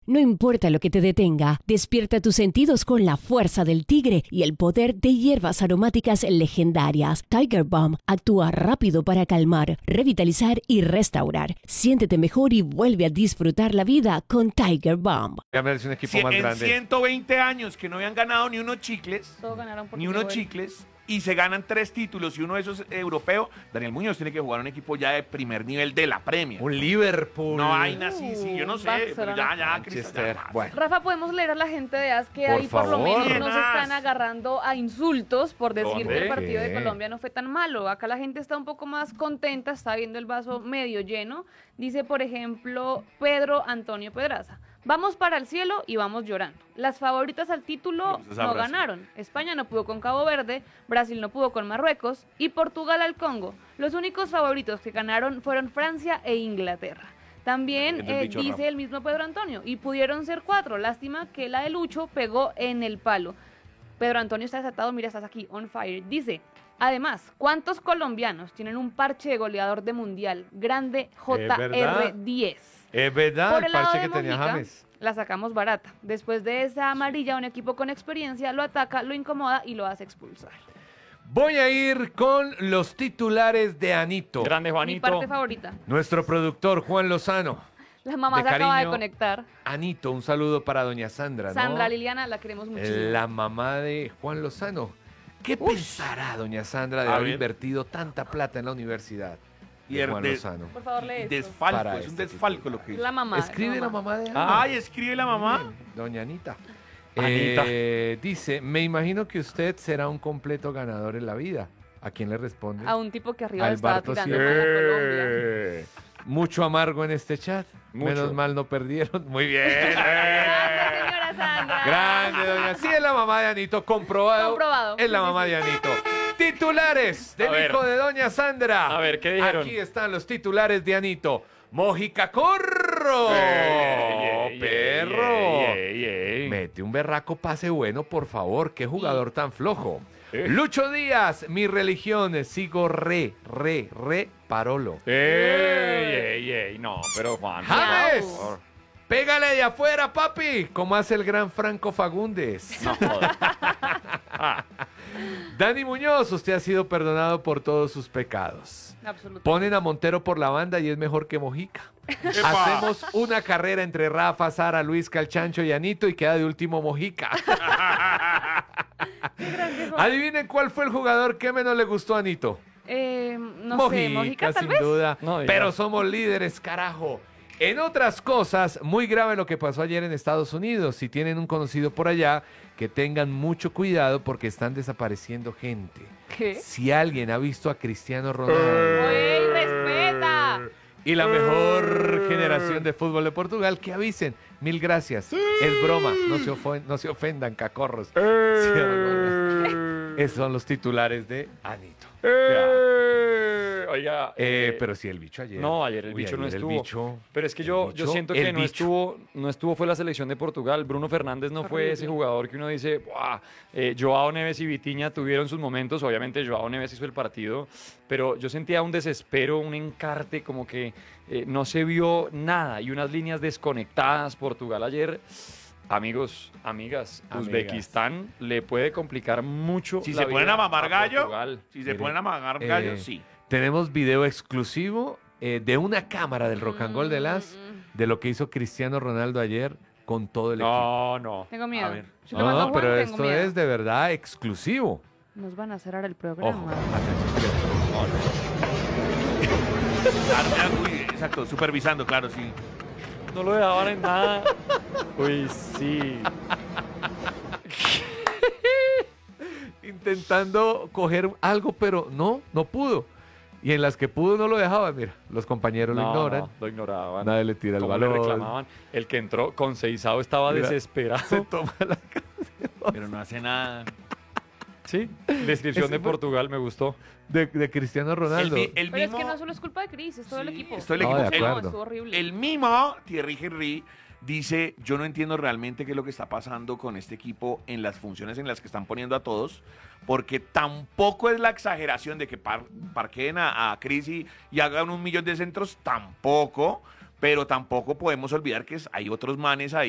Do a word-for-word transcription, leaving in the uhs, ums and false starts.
No importa lo que te detenga, despierta tus sentidos con la fuerza del tigre y el poder de hierbas aromáticas legendarias. Tiger Balm actúa rápido para calmar, revitalizar y restaurar. Siéntete mejor y vuelve a disfrutar la vida con Tiger Balm. Es un equipo Cien- más en grande. ciento veinte años que no habían ganado ni unos chicles, Todos ganaron por ni unos Portugal. chicles, y se ganan tres títulos y uno de esos es europeo. Daniel Muñoz tiene que jugar un equipo ya de primer nivel de la Premier. Un Liverpool. No hay así, sí, yo no sé, pero Barcelona. ya, ya, Manchester. Cristian, ya. Bueno. Rafa, podemos leer a la gente de A S que Por ahí por lo favor. menos no se Buenas. están agarrando a insultos por decir ¿Dónde? que el partido ¿Qué? de Colombia no fue tan malo. Acá la gente está un poco más contenta, está viendo el vaso medio lleno. Dice, por ejemplo, Pedro Antonio Pedraza. Vamos para el cielo y vamos llorando. Las favoritas al título Me gusta esa no frase. ganaron. España no pudo con Cabo Verde, Brasil no pudo con Marruecos y Portugal al Congo. Los únicos favoritos que ganaron fueron Francia e Inglaterra. También Entiendo el eh, dicho, dice Rafa. el mismo Pedro Antonio, y pudieron ser cuatro. Lástima que la de Lucho pegó en el palo. Pedro Antonio está desatado, mira, estás aquí, on fire. Dice, además, ¿cuántos colombianos tienen un parche de goleador de mundial? Grande J R diez. Es verdad, Por el el lado parche de que tenía Mojica, James. la sacamos barata. Después de esa amarilla, un equipo con experiencia lo ataca, lo incomoda y lo hace expulsar. Voy a ir con los titulares de Anito. Grande Mi Juanito. parte favorita. Nuestro productor Juan Lozano. La mamá De se acaba de cariño, conectar. Anito, un saludo para doña Sandra, ¿no? Sandra Liliana, la queremos muchísimo. La mamá de Juan Lozano. ¿Qué pensará doña Sandra de A haber ver. invertido tanta plata en la universidad? Y de el Juan de- Lozano. Por favor, lee esto. Desfalco, Para es un este desfalco lo que Es es. la mamá. Escribe es la mamá de Ana. Ay, escribe la mamá. Doña Anita. Anita. Eh, dice, me imagino que usted será un completo ganador en la vida. ¿A quién le responde? A un tipo que arriba le Al estaba Barto tirando Sierra. con la Colombia. Eh, Mucho amargo en este chat. Mucho. Menos mal no perdieron. Muy bien. Gracias, señora Sandra. Grande, doña. Sí, es la mamá de Anito. Comprobado. Comprobado. Es la Sí, mamá sí, de Anito. Titulares del A ver. hijo de doña Sandra. A ver, ¿qué dijeron? Aquí están los titulares de Anito. Mojica Corro. Ey, ey, perro. ey, ey, ey. Mete un berraco pase bueno, por favor. Qué jugador tan flojo. Eh. Lucho Díaz, mi religión. Sigo re, re, re, Parolo. Ey, ey, ey. No, pero Juan. James. por favor. Pégale de afuera, papi. Como hace el gran Franco Fagundes. No jodas. Dani Muñoz, usted ha sido perdonado por todos sus pecados. Absolutamente. Ponen a Montero por la banda y es mejor que Mojica. Epa. Hacemos una carrera entre Rafa, Sara, Luis, Calchancho y Anito y queda de último Mojica. Adivinen cuál fue el jugador que menos le gustó a Anito. Eh, no Mojica, sé, Mojica tal sin vez. duda. No, diga. pero somos líderes, carajo. En otras cosas, muy grave lo que pasó ayer en Estados Unidos. Si tienen un conocido por allá, que tengan mucho cuidado porque están desapareciendo gente. ¿Qué? Si alguien ha visto a Cristiano Ronaldo ¡Ey, respeta! y la mejor generación de fútbol de Portugal, que avisen. Mil gracias. Es broma. No se, ofen- no se ofendan, cacorros. Cierro. Esos son los titulares de Anito. Eh, Oiga. Eh, eh, pero sí, el bicho ayer. No, ayer el Uy, bicho no ayer el estuvo. bicho- Pero es que el yo, bicho, yo siento el que no bicho. estuvo, no estuvo fue la selección de Portugal. Bruno Fernández no fue Horrible. ese jugador que uno dice, "Buah". Eh, Joao Neves y Vitinha tuvieron sus momentos. Obviamente Joao Neves hizo el partido, pero yo sentía un desespero, un encarte, como que eh, no se vio nada y unas líneas desconectadas. Portugal ayer. Amigos, amigas, Amigas. Uzbekistán le puede complicar mucho. Si la se ponen vida a mamar gallo, Portugal. si se Mire, ponen a mamar eh, gallo, sí. Tenemos video exclusivo eh, de una cámara del Rock and Roll de las Mm, de lo que hizo Cristiano Ronaldo ayer con todo el equipo. No, no. Tengo miedo. A ver. Si lo mandó No, Juan, pero tengo esto miedo. es de verdad exclusivo. Nos van a cerrar el programa. Ojo, atención. Claro, claro, uy, exacto, supervisando, claro, sí. No lo dejaban en nada. Uy, sí. Intentando coger algo, pero no, no pudo. Y en las que pudo no lo dejaba, mira, los compañeros lo No, ignoran. no, lo ignoraban. Nadie le tira el ¿Cómo le balón. reclamaban? El que entró con Seizao estaba Mira, Se desesperado. toma la Pero no hace nada. Sí, descripción Ese de fue- Portugal me gustó. de, de Cristiano El, Ronaldo. mi- el Pero mismo, es que no solo es culpa de Cris, es todo el Sí, equipo. es todo el No, equipo. de El- acuerdo. estuvo horrible. El mismo Thierry Henry dice, yo no entiendo realmente qué es lo que está pasando con este equipo en las funciones en las que están poniendo a todos, porque tampoco es la exageración de que par parqueen a, a Chris y, y hagan un millón de centros, tampoco, pero tampoco podemos olvidar que es- hay otros manes ahí